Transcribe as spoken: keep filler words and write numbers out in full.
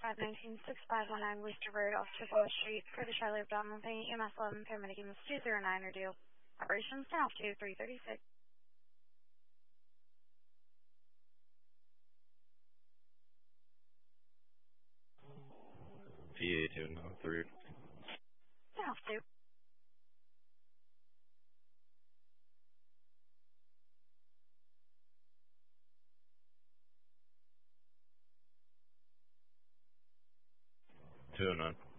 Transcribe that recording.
five nineteen six five one nine Worcester Road off Chippewa Street for the Charlie Abdominal Pain, E M S eleven, paramedic E M S two zero nine, or due. Operations ten off two three thirty-six. P A two no three. ten off two. Two oh nine.